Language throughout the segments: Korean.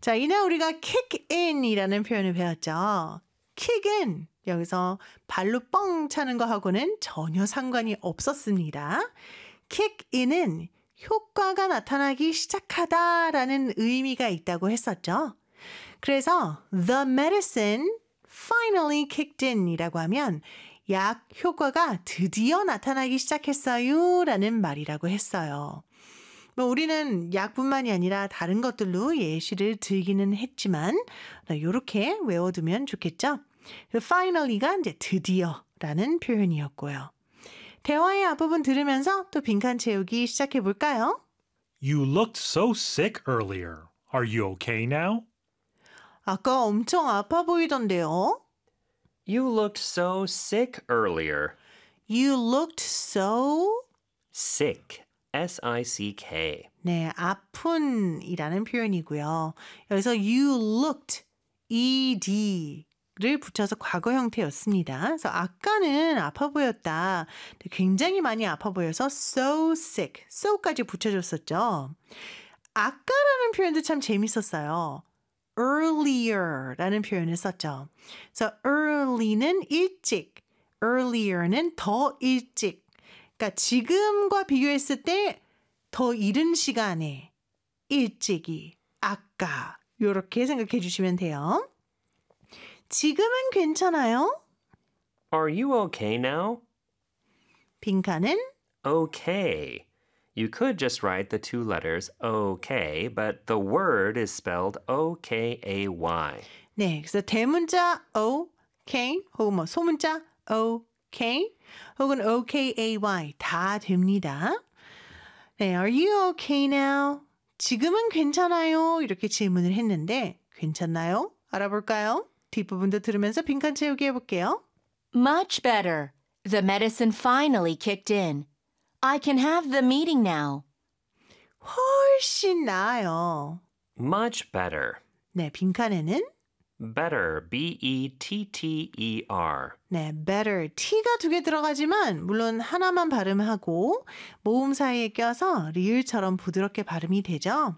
자, 이날 우리가 kick in이라는 표현을 배웠죠. kick은 여기서 발로 뻥 차는 거하고는 전혀 상관이 없었습니다. kick in은 효과가 나타나기 시작하다라는 의미가 있다고 했었죠. 그래서 the medicine finally kicked in 이라고 하면 약 효과가 드디어 나타나기 시작했어요 라는 말이라고 했어요. 뭐 우리는 약뿐만이 아니라 다른 것들로 예시를 들기는 했지만 이렇게 외워두면 좋겠죠. 그 finally가 이제 드디어라는 표현이었고요. 대화의 앞부분 들으면서 또 빈칸 채우기 시작해 볼까요? You looked so sick earlier. Are you okay now? 아까 엄청 아파 보이던데요. You looked so sick earlier. You looked so Sick. S-I-C-K. 네, 아픈이라는 표현이고요. 여기서 you looked, ed를 붙여서 과거 형태였습니다. 그래서 아까는 아파 보였다. 굉장히 많이 아파 보여서 so sick, so까지 붙여줬었죠. 아까라는 표현도 참 재밌었어요. earlier라는 표현을 썼죠. 그래서 early는 일찍, earlier는 더 일찍. 그러니까 지금과 비교했을 때 더 이른 시간에 일찍이 아까 이렇게 생각해 주시면 돼요. 지금은 괜찮아요? Are you okay now? 빈칸은 Okay. You could just write the two letters okay, but the word is spelled O-K-A-Y. 네, 그래서 대문자 OK 혹은 뭐 소문자 OK 혹은 OKAY 다 됩니다. 네, Are you okay now? 지금은 괜찮아요? 이렇게 질문을 했는데 괜찮나요? 알아볼까요? 뒷부분도 들으면서 빈칸 채우기 해볼게요. Much better. The medicine finally kicked in. I can have the meeting now. 훨씬 나아요. Much better. 네, 빈칸에는 Better. B-E-T-T-E-R. 네, better. T가 두 개 들어가지만 물론 하나만 발음하고 모음 사이에 껴서 리을처럼 부드럽게 발음이 되죠.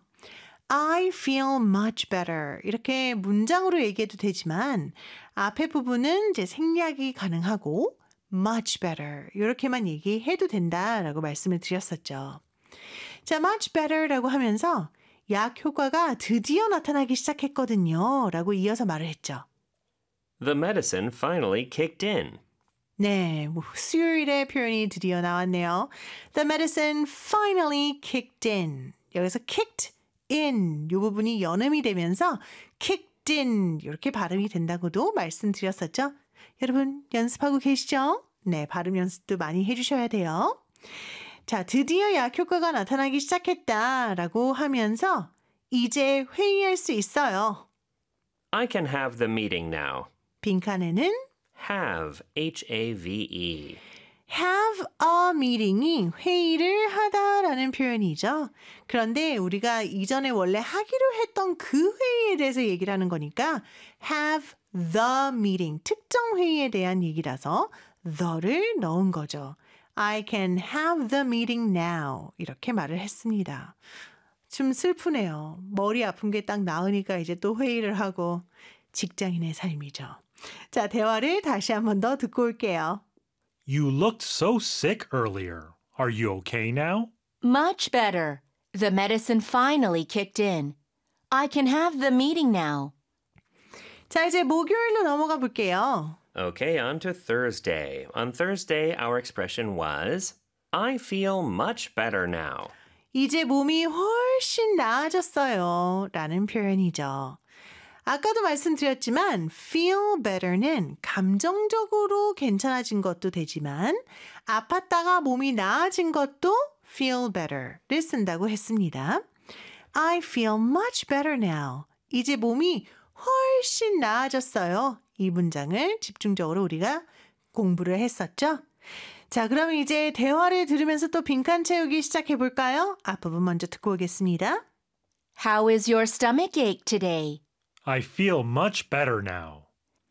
I feel much better. 이렇게 문장으로 얘기해도 되지만 앞에 부분은 이제 생략이 가능하고 much better. 이렇게만 얘기해도 된다라고 말씀을 드렸었죠. 자, much better라고 하면서 약 효과가 드디어 나타나기 시작했거든요. 라고 이어서 말을 했죠. The medicine finally kicked in. 네, 수요일에 표현이 드디어 나왔네요. The medicine finally kicked in. 여기서 kicked in 이 부분이 연음이 되면서 kicked in 이렇게 발음이 된다고도 말씀드렸었죠. 여러분 연습하고 계시죠? 네, 발음 연습도 많이 해주셔야 돼요. 자, 드디어 약 효과가 나타나기 시작했다라고 하면서 이제 회의할 수 있어요. I can have the meeting now. 빈칸에는 Have. H-A-V-E. have a meeting이 회의를 하다라는 표현이죠. 그런데 우리가 이전에 원래 하기로 했던 그 회의에 대해서 얘기를 하는 거니까 have the meeting, 특정 회의에 대한 얘기라서 the를 넣은 거죠. I can have the meeting now. 이렇게 말을 했습니다. 좀 슬프네요. 머리 아픈 게 딱 나으니까 이제 또 회의를 하고 직장인의 삶이죠. 자, 대화를 다시 한 번 더 듣고 올게요. You looked so sick earlier. Are you okay now? Much better. The medicine finally kicked in. I can have the meeting now. 자, 이제 목요일로 넘어가 볼게요. Okay, on to Thursday. On Thursday, our expression was, I feel much better now. 이제 몸이 훨씬 나아졌어요. 라는 표현이죠. 아까도 말씀드렸지만 feel better는 감정적으로 괜찮아진 것도 되지만 아팠다가 몸이 나아진 것도 feel better를 쓴다고 했습니다. I feel much better now. 이제 몸이 훨씬 나아졌어요. 이 문장을 집중적으로 우리가 공부를 했었죠. 자, 그럼 이제 대화를 들으면서 또 빈칸 채우기 시작해 볼까요? 앞부분 먼저 듣고 오겠습니다. How is your stomach ache today? I feel much better now.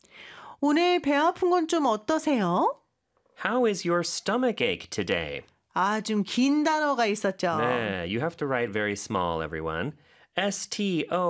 오늘 배 아픈 건 좀 어떠세요? How is your stomach ache today? 아, 좀 긴 단어가 있었죠. 네, you have to write very small, everyone. S-T-O